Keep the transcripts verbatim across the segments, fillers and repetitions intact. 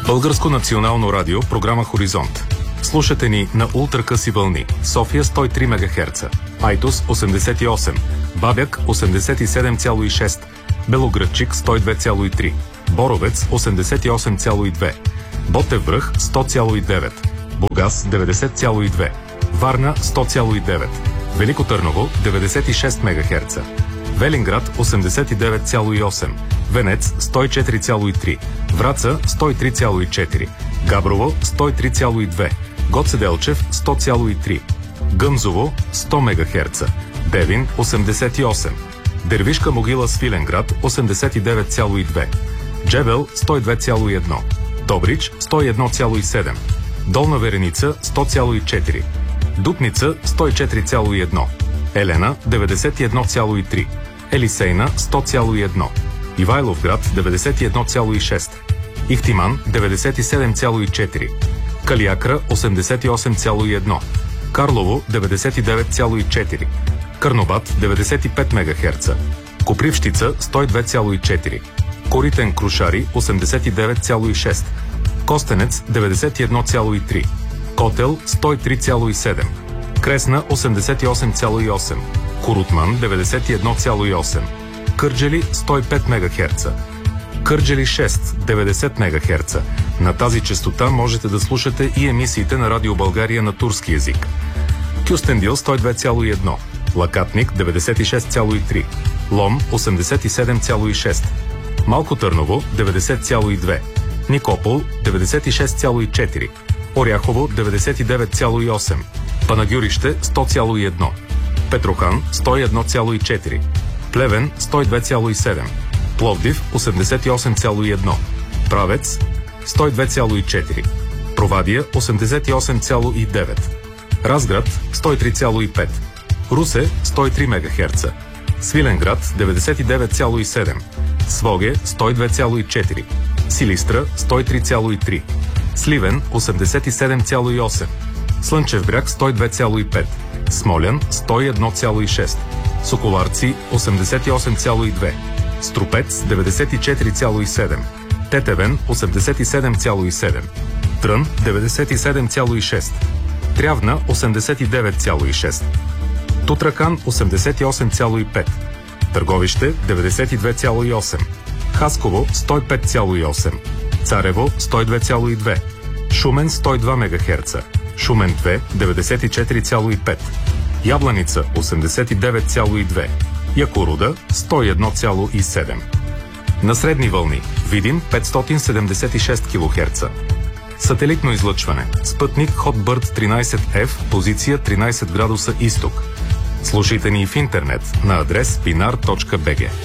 Българско национално радио, програма Хоризонт. Слушате ни на ултракъси вълни. София сто и три мегахерца, Айтос осемдесет и осем, Бабяк осемдесет и седем цяло и шест, Белоградчик сто и две цяло и три, Боровец осемдесет и осем цяло и две, Ботев връх сто цяло и девет, Бургас деветдесет цяло и две, Варна сто цяло и девет, Велико Търново деветдесет и шест мегахерца, Велинград осемдесет и девет цяло и осем, Венец сто и четири цяло и три, Враца сто и три цяло и четири, Габрово сто и три цяло и две, Гоце Делчев сто цяло и три, Гъмзово сто мегахерца, Девин осемдесет и осем, Дервишка могила Свиленград осемдесет и девет цяло и две, Джебел сто и две цяло и едно, Добрич сто и едно цяло и седем, Долна Вереница сто цяло и четири, Дупница сто и четири цяло и едно, Елена деветдесет и едно цяло и три, Елисейна сто цяло и едно, Ивайловград деветдесет и едно цяло и шест, Ихтиман деветдесет и седем цяло и четири, Калиакра осемдесет и осем цяло и едно, Карлово деветдесет и девет цяло и четири, Карнобат деветдесет и пет мегахерца, Копривщица сто и две цяло и четири, Коритен Крушари осемдесет и девет цяло и шест, Костенец деветдесет и едно цяло и три, Котел сто и три цяло и седем, Кресна осемдесет и осем цяло и осем, Корутман деветдесет и едно цяло и осем, Кърджали сто и пет мегахерца, Кърджали шест деветдесет мегахерца. На тази честота можете да слушате и емисиите на Радио България на турски език. Кюстендил сто и две цяло и едно, Лакатник деветдесет и шест цяло и три, Лом осемдесет и седем цяло и шест, Малко Търново деветдесет цяло и две, Никопол деветдесет и шест цяло и четири, Оряхово деветдесет и девет цяло и осем, Панагюрище сто цяло и едно, Петрохан сто и едно цяло и четири, Плевен сто и две цяло и седем, Пловдив осемдесет и осем цяло и едно, Правец сто и две цяло и четири, Провадия осемдесет и осем цяло и девет, Разград сто и три цяло и пет, Русе сто и три мегахерца, Свиленград деветдесет и девет цяло и седем, Своге сто и две цяло и четири, Силистра сто и три цяло и три, Сливен осемдесет и седем цяло и осем, Слънчев бряг сто и две цяло и пет, Смолян сто и едно цяло и шест, Соколарци осемдесет и осем цяло и две, Струпец деветдесет и четири цяло и седем, Тетевен осемдесет и седем цяло и седем, Трън деветдесет и седем цяло и шест, Трявна осемдесет и девет цяло и шест, Тутракан осемдесет и осем цяло и пет, Търговище деветдесет и две цяло и осем, Хасково сто и пет цяло и осем, Царево сто и две цяло и две, Шумен сто и два мегахерца, Шумен две деветдесет и четири цяло и пет, Ябланица осемдесет и девет цяло и две, Якоруда сто и едно цяло и седем. На средни вълни Видин петстотин седемдесет и шест килохерца. Сателитно излъчване. Спътник Hotbird тринайсет еф, позиция тринайсет градуса изток. Слушайте ни в интернет на адрес пинар точка би джи.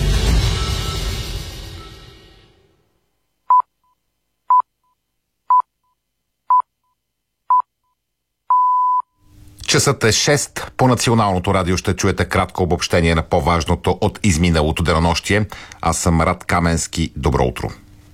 Часът е шест. По Националното радио ще чуете кратко обобщение на по-важното от изминалото денонощие. Аз съм Рад Каменски. Добро утро.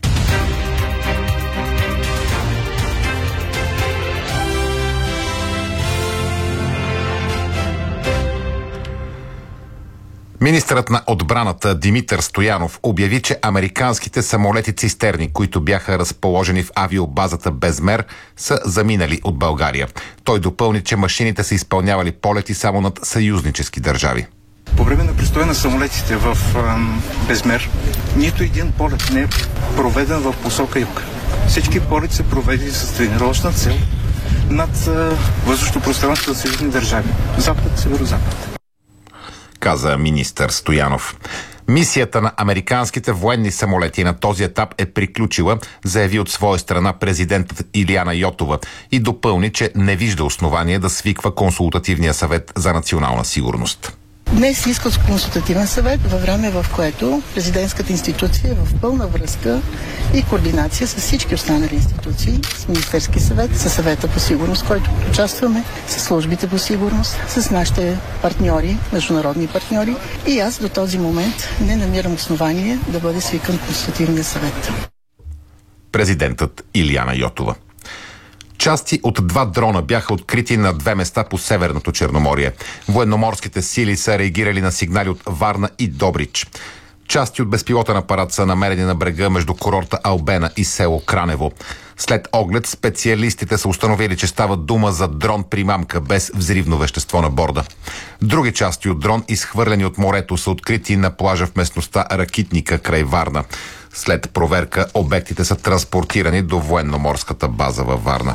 Министърът на отбраната Димитър Стоянов обяви, че американските самолети-цистерни, които бяха разположени в авиобазата Безмер, са заминали от България. Той допълни, че машините са изпълнявали полети само над съюзнически държави. По време на престоя на самолетите в ам, Безмер, нито един полет не е проведен в посока юг. Всички полети са проведени с тренировъчна цел над въздушното пространство на съюзни държави. Запад, северо-запад. Каза министър Стоянов. Мисията на американските военни самолети на този етап е приключила, заяви от своя страна президентът Илияна Йотова и допълни, че не вижда основание да свиква консултативния съвет за национална сигурност. Днес иска консултативен съвет във време, в което президентската институция е в пълна връзка и координация с всички останали институции, с Министерски съвет, с съвета по сигурност, който участваме, с службите по сигурност, с нашите партньори, международни партньори. И аз до този момент не намирам основание да бъде свикан консултативния съвет. Президентът Илияна Йотова. Части от два дрона бяха открити на две места по Северното Черноморие. Военноморските сили са реагирали на сигнали от Варна и Добрич. Части от безпилотен апарат са намерени на брега между курорта Албена и село Кранево. След оглед специалистите са установили, че става дума за дрон-примамка без взривно вещество на борда. Други части от дрон, изхвърлени от морето, са открити на плажа в местността Ракитника край Варна. След проверка обектите са транспортирани до военно-морската база във Варна.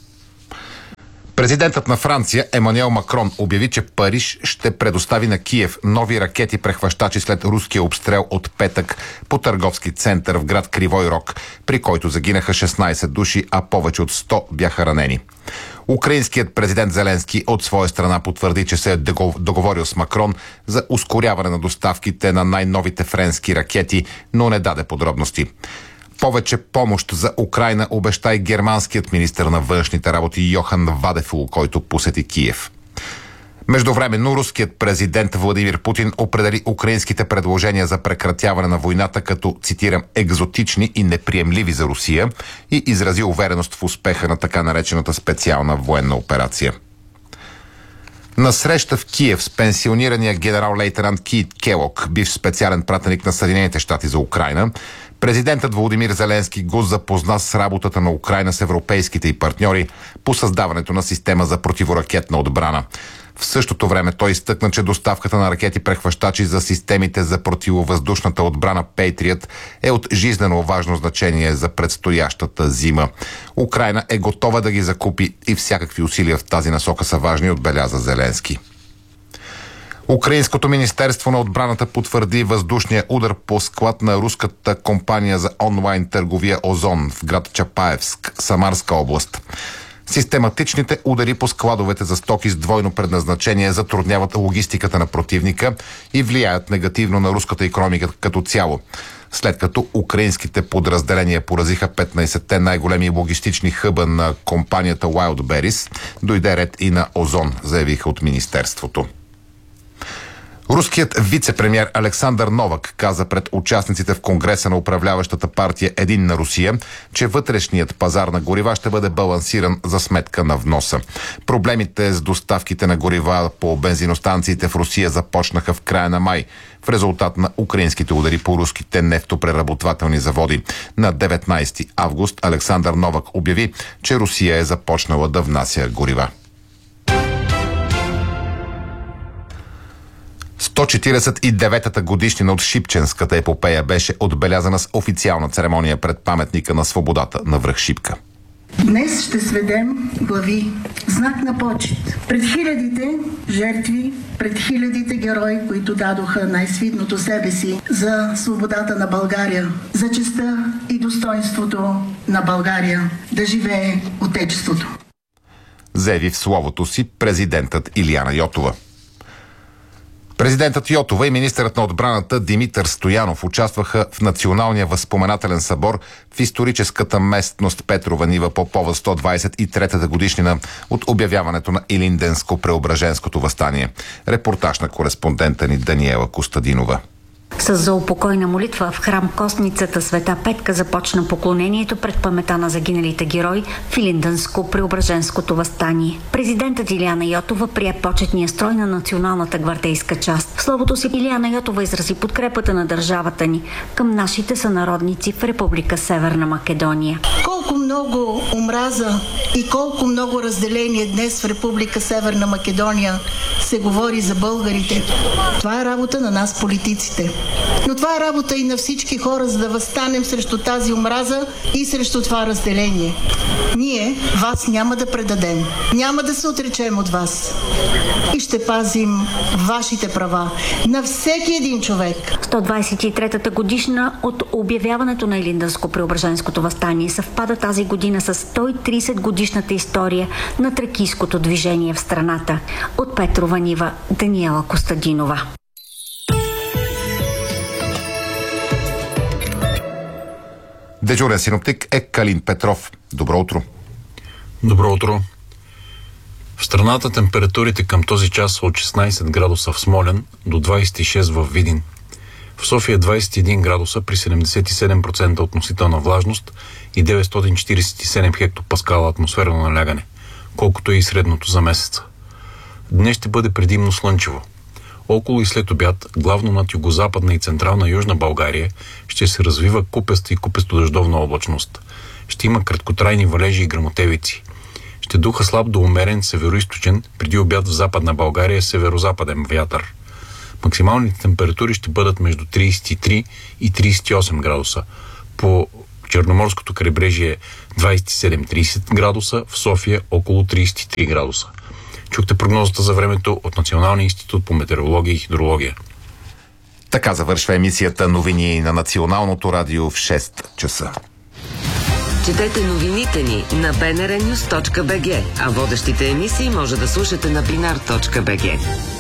Президентът на Франция Емануел Макрон обяви, че Париж ще предостави на Киев нови ракети-прехващачи след руския обстрел от петък по търговски център в град Кривой Рог, при който загинаха шестнайсет души, а повече от сто бяха ранени. Украинският президент Зеленски от своя страна потвърди, че се е договорил с Макрон за ускоряване на доставките на най-новите френски ракети, но не даде подробности. Повече помощ за Украйна обеща и германският министър на външните работи Йохан Вадефул, който посети Киев. Междувременно руският президент Владимир Путин определи украинските предложения за прекратяване на войната като, цитирам, екзотични и неприемливи за Русия и изрази увереност в успеха на така наречената специална военна операция. На среща в Киев с пенсионирания генерал-лейтенант Кит Келок, бивш специален пратеник на Съединените щати за Украйна, президентът Володимир Зеленски го запозна с работата на Украйна с европейските и партньори по създаването на система за противоракетна отбрана. В същото време той изтъкна, че доставката на ракети-прехващачи за системите за противовъздушната отбрана Patriot е от жизнено важно значение за предстоящата зима. Украйна е готова да ги закупи и всякакви усилия в тази насока са важни, отбеляза Зеленски. Украинското министерство на отбраната потвърди въздушния удар по склад на руската компания за онлайн търговия Озон в град Чапаевск, Самарска област. Систематичните удари по складовете за стоки с двойно предназначение затрудняват логистиката на противника и влияят негативно на руската икономика като цяло. След като украинските подразделения поразиха петнайсетте най-големи логистични хъба на компанията Wildberries, дойде ред и на Озон, заявиха от министерството. Руският вице-премиер Александър Новак каза пред участниците в Конгреса на управляващата партия Единна Русия, че вътрешният пазар на горива ще бъде балансиран за сметка на вноса. Проблемите с доставките на горива по бензиностанциите в Русия започнаха в края на май, в резултат на украинските удари по руските нефтопреработвателни заводи. На деветнайсети август Александър Новак обяви, че Русия е започнала да внася горива. сто четирийсет и деветата годишнина от Шипченската епопея беше отбелязана с официална церемония пред паметника на свободата на връх Шипка. Днес ще сведем глави, знак на почет пред хилядите жертви, пред хилядите герои, които дадоха най-свидното себе си за свободата на България, за честта и достоинството на България, да живее Отечеството. Заяви в словото си президентът Илияна Йотова. Президентът Йотова и министърът на отбраната Димитър Стоянов участваха в Националния възпоменателен събор в историческата местност Петрова нива по повод сто двайсет и третата годишнина от обявяването на Илинденско-Преображенското въстание. Репортаж на кореспондента ни Даниела Костадинова. С заупокойна молитва в храм Костницата Света Петка започна поклонението пред памета на загиналите герои в Илинденско-Преображенското въстание. Президентът Илияна Йотова прие почетния строй на националната гвардейска част. В словото си Илияна Йотова изрази подкрепата на държавата ни към нашите сънародници в Република Северна Македония. Колко много омраза и колко много разделение днес в Република Северна Македония се говори за българите. Това е работа на нас, политиците. Но това е работа и на всички хора, за да възстанем срещу тази омраза и срещу това разделение. Ние вас няма да предадем. Няма да се отречем от вас. И ще пазим вашите права на всеки един човек. сто двайсет и третата годишна от обявяването на Илинденско-Преображенското въстание съвпада тази година с сто и трийсет годишната история на тракийското движение в страната. От Петрова нива Даниела Костадинова. Дежурен синоптик е Калин Петров. Добро утро. Добро утро. В страната температурите към този час са от шестнайсет градуса в Смолян до двайсет и шест в Видин. В София двайсет и един градуса при седемдесет и седем процента относителна влажност и деветстотин четирийсет и седем хектопаскала атмосферно налягане, колкото е и средното за месеца. Днес ще бъде предимно слънчево. Около и след обяд, главно над югозападна и централна Южна България, ще се развива купеста и купесто-дъждовна облачност. Ще има краткотрайни валежи и гръмотевици. Ще духа слаб до умерен североизточен, преди обяд в Западна България северозападен вятър. Максималните температури ще бъдат между трийсет и три и трийсет и осем градуса. По Черноморското крайбрежие двайсет и седем до трийсет градуса, в София около трийсет и три градуса. Чухте прогнозата за времето от Националния институт по метеорология и хидрология. Така завършва емисията новини на Националното радио в шест часа. Четете новините ни на би ен ар нюз точка би джи, а водещите емисии може да слушате на бинар точка би джи.